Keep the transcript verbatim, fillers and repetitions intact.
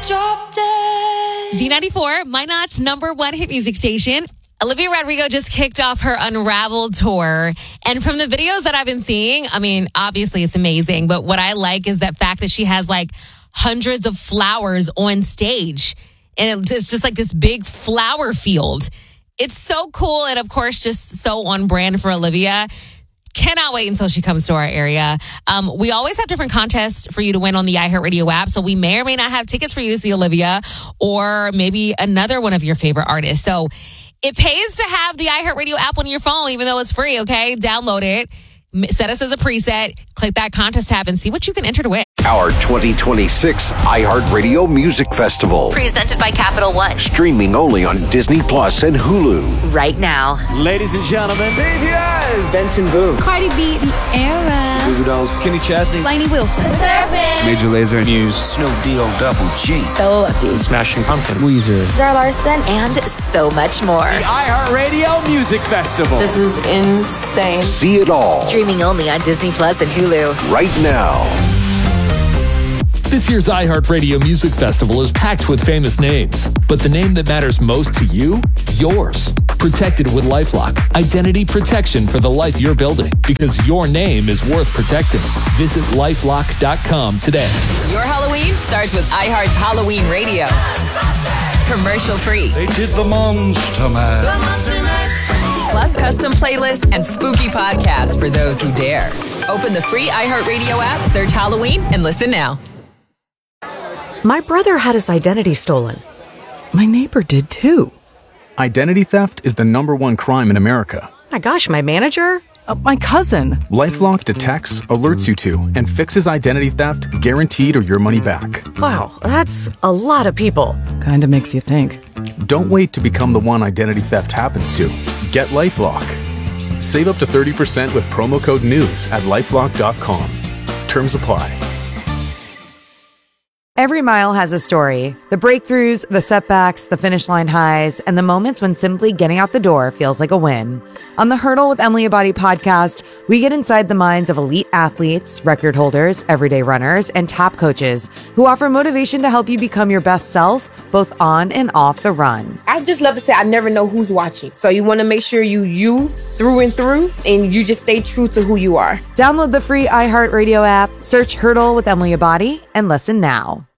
Drop dead. Z ninety-four, Minot's number one hit music station. Olivia Rodrigo just kicked off her Unraveled tour. And from the videos that I've been seeing, I mean, obviously it's amazing. But what I like is that fact that she has like hundreds of flowers on stage. And it's just like this big flower field. It's so cool. And of course, just so on brand for Olivia. Cannot wait until she comes to our area. Um, we always have different contests for you to win on the iHeartRadio app. So we may or may not have tickets for you to see Olivia or maybe another one of your favorite artists. So it pays to have the iHeartRadio app on your phone, even though it's free, okay? Download it. Set us as a preset. Click that contest tab and see what you can enter to win. Our twenty twenty-six iHeartRadio Music Festival. Presented by Capital One. Streaming only on Disney Plus and Hulu. Right now. Ladies and gentlemen, B T S. Benson Boone. Cardi B. Tierra. Goo Goo Dolls. Kenny Chesney. Lainey Wilson. Surfing. Major Lazer. Muse. Snoop D O Double G. Stella Lefty. Smashing Pumpkins. Weezer. Zara Larson. And so much more. The iHeartRadio Music Festival. This is insane. See it all. Streaming only on Disney Plus and Hulu. Right now. This year's iHeartRadio Music Festival is packed with famous names, but the name that matters most to you? Yours. Protected with LifeLock. Identity protection for the life you're building, because your name is worth protecting. Visit lifelock dot com today. Your Halloween starts with iHeart's Halloween Radio. Commercial free. They did the Monster Mash. Plus custom playlists and spooky podcasts for those who dare. Open the free iHeartRadio app, search Halloween, and listen now. My brother had his identity stolen. My neighbor did too. Identity theft is the number one crime in America. My gosh, my manager? Uh, my cousin. LifeLock detects, alerts you to, and fixes identity theft guaranteed or your money back. Wow, that's a lot of people. Kinda makes you think. Don't wait to become the one identity theft happens to. Get LifeLock. Save up to thirty percent with promo code NEWS at lifelock dot com. Terms apply. Every mile has a story. The breakthroughs, the setbacks, the finish line highs, and the moments when simply getting out the door feels like a win. On the Hurdle with Emily Abadi podcast, we get inside the minds of elite athletes, record holders, everyday runners, and top coaches who offer motivation to help you become your best self, both on and off the run. I just love to say I never know who's watching. So you want to make sure you you through and through, and you just stay true to who you are. Download the free iHeartRadio app, search Hurdle with Emily Abadi, and listen now.